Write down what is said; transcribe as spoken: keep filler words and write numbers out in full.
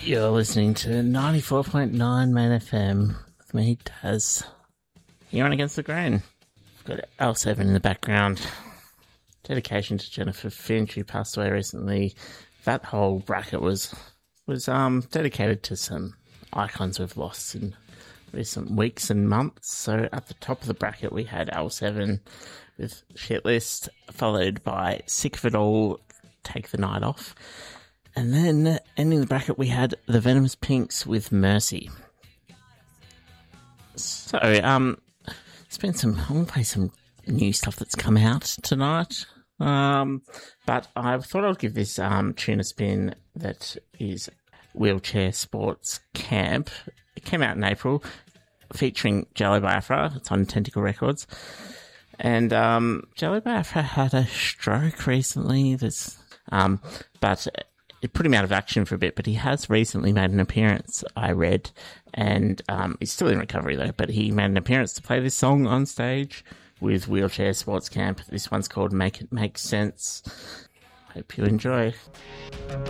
You're listening to ninety-four point nine Main F M with me, Taz. Here on Against the Grain. We've got L seven in the background. Dedication to Jennifer Finch, who passed away recently. That whole bracket was was um dedicated to some icons we've lost in recent weeks and months. So at the top of the bracket, we had L seven with Shitlist, followed by Sick of It All, Take the Night Off. And then, ending the bracket, we had the Venomous Pinks with Mercy. So, um, it's been some, I want to play some new stuff that's come out tonight. Um, but I thought I'd give this, um, tune a spin that is Wheelchair Sports Camp. It came out in April, featuring Jello Biafra. It's on Tentacle Records. And, um, Jello Biafra had a stroke recently. There's, um, but it put him out of action for a bit, but he has recently made an appearance, I read, and um, he's still in recovery though, but he made an appearance to play this song on stage with Wheelchair Sports Camp. This one's called Make It Make Sense. Hope you enjoy.